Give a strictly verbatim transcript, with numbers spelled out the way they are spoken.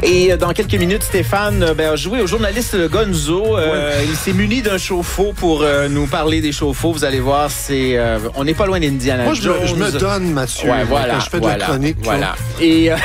Et dans quelques minutes, Stéphane ben, a joué au journaliste Gonzo. Euh, ouais. Il s'est muni d'un chauffe-eau pour euh, nous parler des chauffe-eaux. Vous allez voir, c'est euh, on n'est pas loin d'Indiana Moi, Jones. Moi, je me donne, Mathieu, ouais, voilà, quand je fais voilà, de la chronique. Voilà. Et... Euh,